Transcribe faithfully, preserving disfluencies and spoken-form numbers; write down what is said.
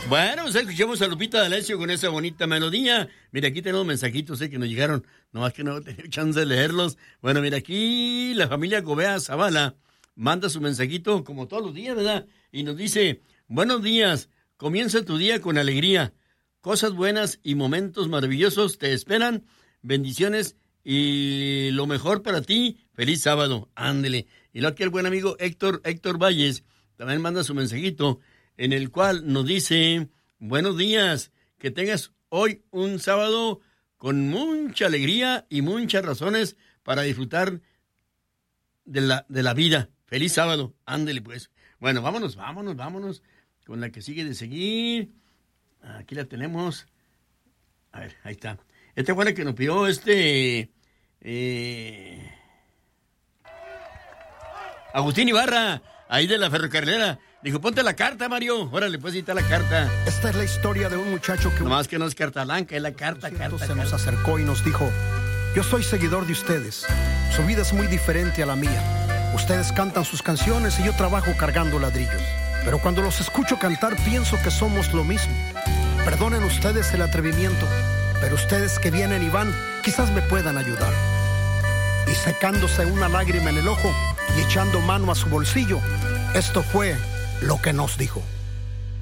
Bueno, pues escuchamos a Lupita D'Alessio con esa bonita melodía. Mira, aquí tenemos mensajitos eh, que nos llegaron, nomás que no he tenido chance de leerlos. Bueno, mira, aquí la familia Gobea Zavala manda su mensajito como todos los días, ¿verdad? Y nos dice, buenos días, comienza tu día con alegría. Cosas buenas y momentos maravillosos te esperan. Bendiciones y lo mejor para ti. Feliz sábado, ándele. Y lo que el buen amigo Héctor, Héctor Valles también manda su mensajito, en el cual nos dice, buenos días, que tengas hoy un sábado con mucha alegría y muchas razones para disfrutar de la, de la vida. Feliz sábado, ándele pues. Bueno, vámonos, vámonos, vámonos con la que sigue de seguir. Aquí la tenemos. A ver, ahí está. Esta fue la que nos pidió este... Eh, Agustín Ibarra, ahí de la ferrocarrilera. Dijo, ponte la carta, Mario. Órale, pues, ahí está la carta. Esta es la historia de un muchacho que... No más que no es carta blanca, es la carta, carta, se carta. nos acercó y nos dijo, yo soy seguidor de ustedes. Su vida es muy diferente a la mía. Ustedes cantan sus canciones y yo trabajo cargando ladrillos. Pero cuando los escucho cantar, pienso que somos lo mismo. Perdonen ustedes el atrevimiento, pero ustedes que vienen y van, quizás me puedan ayudar. Y secándose una lágrima en el ojo y echando mano a su bolsillo, esto fue lo que nos dijo.